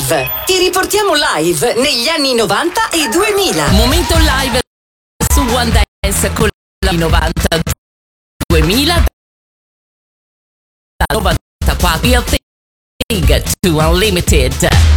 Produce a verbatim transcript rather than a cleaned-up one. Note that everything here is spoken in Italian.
Live. Ti riportiamo live negli anni novanta e duemila. Momento live su One Dance con la novanta duemila novantaquattro. Thing to Unlimited.